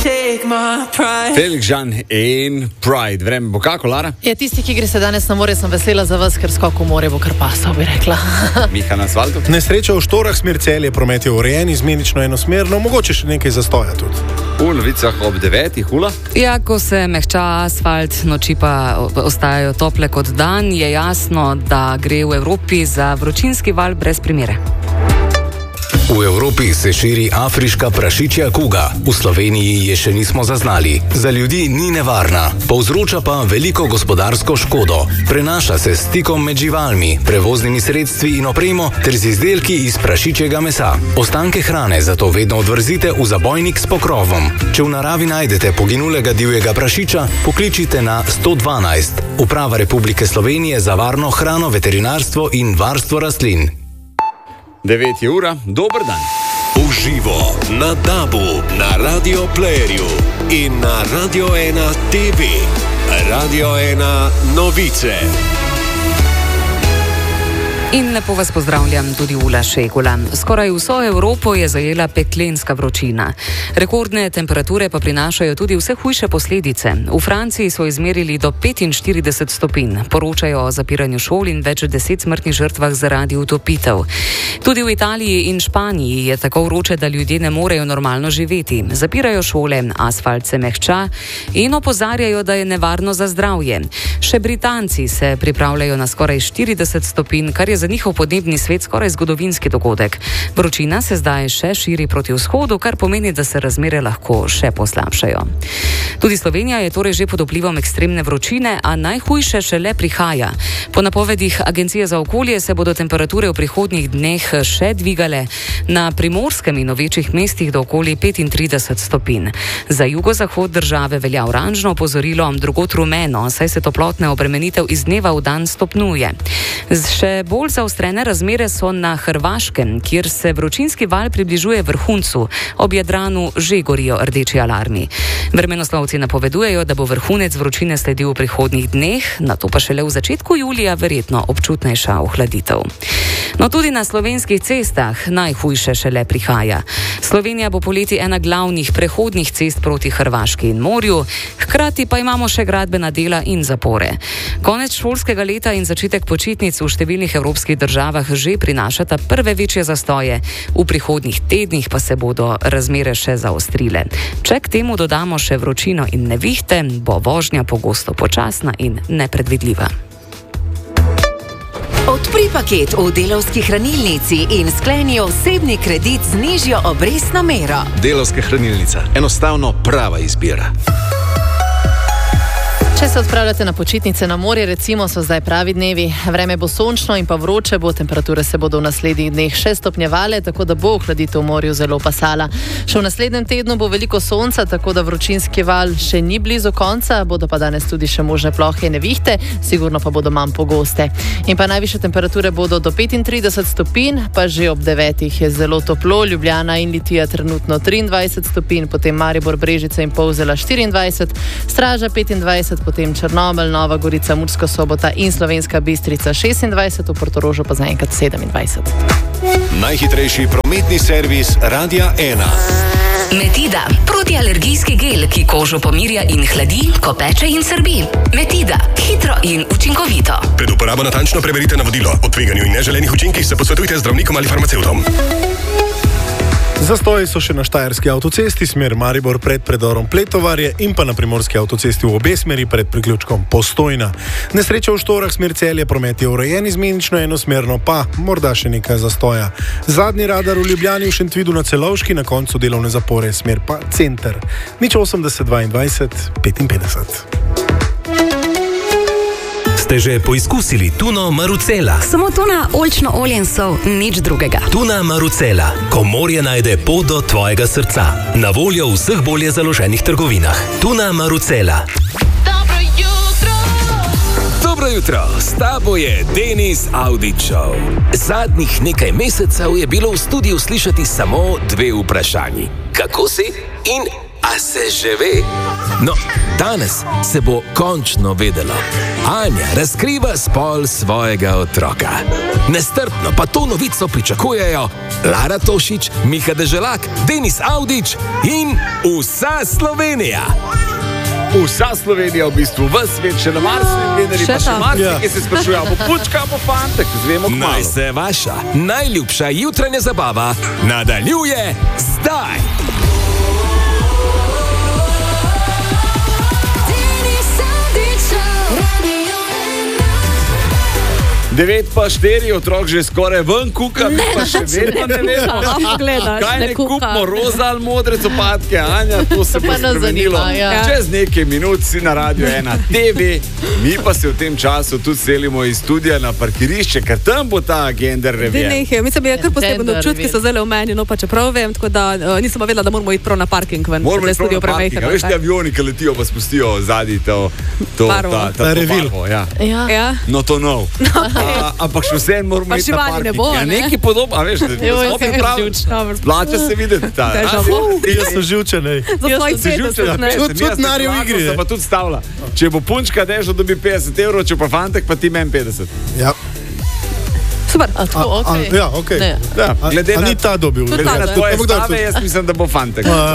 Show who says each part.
Speaker 1: Felix Jean in Pride. Vreme bo kako, Lara?
Speaker 2: Ja, tisti, ki greste danes na more, sem vesela za vas, ker skok v more bo kar pasal, bi rekla.
Speaker 1: Miha na asfaltu.
Speaker 3: Nesreča v Štorah, smer Celje, promet je urejen, izmenično enosmerno, mogoče še nekaj zastoja tudi.
Speaker 1: V Novicah ob 9. Hula.
Speaker 4: Ja, ko se mehča asfalt, noči pa ostajajo tople kot dan, je jasno, da gre v Evropi za vročinski val brez primere.
Speaker 5: V Evropi se širi afriška prašičja kuga. V Sloveniji je še nismo zaznali. Za ljudi ni nevarna, povzroča pa veliko gospodarsko škodo. Prenaša se s stikom med živalmi, prevoznimi sredstvi in opremo ter z izdelki iz prašičjega mesa. Ostanke hrane zato vedno odvrzite v zabojnik s pokrovom. Če v naravi najdete poginulega divjega prašiča, pokličite na 112. Uprava Republike Slovenije za varno hrano, veterinarstvo in varstvo rastlin.
Speaker 1: 9 je ura, dober dan.
Speaker 6: Uživo na DAB-u, na Radio Playerju in na Radio 1 TV. Radio 1 Novice.
Speaker 4: In lepo vas pozdravljam tudi Ula Šegula. Skoraj vso Evropo je zajela peklenska vročina. Rekordne temperature pa prinašajo tudi vse hujše posledice. V Franciji so izmerili do 45 stopinj. Poročajo o zapiranju šol in več 10 smrtnih žrtvah zaradi utopitev. Tudi v Italiji in Španiji je tako vroče, da ljudje ne morejo normalno živeti. Zapirajo šole, asfalt se mehča in opozarjajo, da je nevarno za zdravje. Še Britanci se pripravljajo na skoraj 40 stopinj, kar je za njihov podnebni svet skoraj zgodovinski dogodek. Vročina se zdaj še širi proti vzhodu, kar pomeni, da se razmere lahko še poslabšajo. Tudi Slovenija je torej že pod vplivom ekstremne vročine, a najhujše šele prihaja. Po napovedih Agencije za okolje se bodo temperature v prihodnjih dneh še dvigale. Na Primorskem in v večjih mestih do okoli 35 stopinj. Za jugozahod države velja oranžno opozorilo, drugod rumeno, saj se toplotna obremenitev iz dneva v dan stopnjuje. Še bolj zaostrene razmere so na Hrvaškem, kjer se vročinski val približuje vrhuncu. Ob Jadranu že gorijo rdeči alarmi. Vremenoslovci napovedujejo, da bo vrhunec vročine sledil v prihodnjih dneh, nato pa šele v začetku julija verjetno občutnejša ohladitev. No, tudi na slovenskih cestah najhujše šele prihaja. Slovenija bo poleti ena glavnih prehodnih cest proti Hrvaški in morju, hkrati pa imamo še gradbena dela in zapore. Konec šolskega leta in začetek počitnic v številnih evropskih državah že prinašata prve večje zastoje. V prihodnjih tednih pa se bodo razmere še zaostrile. Če k temu dodamo še vročino in nevihte, bo vožnja pogosto počasna in nepredvidljiva.
Speaker 7: Odpri paket v Delavski hranilnici in skleni osebni kredit z nižjo obrestno mero.
Speaker 8: Delavska hranilnica. Enostavno prava izbira.
Speaker 2: Če se odpravljate na počitnice na morje, recimo, so zdaj pravi dnevi. Vreme bo sončno in pa vroče bo, temperature se bodo v naslednjih dneh še stopnjevale, tako da bo ohladitev v morju zelo pasala. Še v naslednjem tednu bo veliko sonca, tako da vročinski val še ni blizu konca, bodo pa danes tudi še možne plohe in nevihte, sigurno pa bodo manj pogoste. In pa najvišje temperature bodo do 35 stopinj, pa že ob 9 je zelo toplo. Ljubljana in Litija trenutno 23 stopinj, potem Maribor, Brežice in Polzela 24, Straža 25, potem Črnomelj, Nova Gorica, Murska Sobota in Slovenska Bistrica 26, v Portorožu pa zaenkrat 27.
Speaker 6: Najhitrejši prometni servis Radia 1.
Speaker 7: Metida, protialergijski gel, ki kožo pomirja in hladi, ko peče in srbi. Metida, hitro in učinkovito.
Speaker 6: Pred uporabo natančno preverite navodilo. O tveganju in neželenih učinkih se posvetujte z zdravnikom ali farmacevtom.
Speaker 3: Zastoji so še na Štajerski avtocesti, smer Maribor pred predorom Pletovarje in pa na Primorski avtocesti v obe smeri pred priključkom Postojna. Nesreča v Štorah, smer Celje, promet je urejen, izmenično enosmerno, pa morda še nekaj zastoja. Zadnji radar v Ljubljani, v Šentvidu na Celovški, na koncu delovne zapore, smer pa center. 080 22 55.
Speaker 5: Ste že poizkusili tuno Marucela?
Speaker 7: Samo tuna, oljčno olje in sol, nič drugega.
Speaker 5: Tuna Marucela. Ko morje najde pot do tvojega srca. Na voljo v vseh bolje založenih trgovinah. Tuna Marucela.
Speaker 9: Dobro jutro!
Speaker 10: Dobro jutro, s tabo je Denis Audičov. Zadnjih nekaj mesecev je bilo v studiu slišati samo dve vprašanji. Kako si in A se že ve? No, danes se bo končno vedelo. Anja razkriva spol svojega otroka. Nestrpno pa to novico pričakujejo Lara Tošič, Miha Deželak, Denis Audič in vsa Slovenija.
Speaker 1: Vsa Slovenija, v bistvu, ves svet, še na Marsu in Veneri, pa še Marsi, ki se sprašujejo, bo pučka, bo fantek, zvemo kmalu.
Speaker 10: Naj se vaša najljubša jutranja zabava nadaljuje zdaj.
Speaker 1: 9:04, otrok že skoraj ven kuka, mi pa še vedno ne vemo. Kaj ne kupimo, roza ali modre copatke, Anja, to se bo spremenilo. Čez nekaj minut si na Radio 1 TV, mi pa se v tem času tudi selimo iz studia na parkirišče, ker tam bo ta gender revier.
Speaker 11: Mislim, da je kar posebno občutki so zelo v meni, no pa čeprav vem, tako da nisem pa vedela, da moramo iti prav na parking ven.
Speaker 1: Moramo iti prav na parking, veš, ti avioni, ki letijo, pa spustijo zadnji ta revil. No to nov. Ampak še vse moramo iti na parking. Ja, nekaj podobno, a veš, da smo pripravljeni. Plača se videti.
Speaker 3: Jaz sem živčen, ej.
Speaker 1: Tudi nari v igri. Se pa tudi stavlja. Če bo punčka dežo, dobi 50 €, če pa fantek, pa ti meni 50.
Speaker 3: Ja.
Speaker 11: Super.
Speaker 3: Ja, okej.
Speaker 1: Glede na
Speaker 3: ta dobil.
Speaker 1: tvoje stave, jaz mislim, da bo fantek.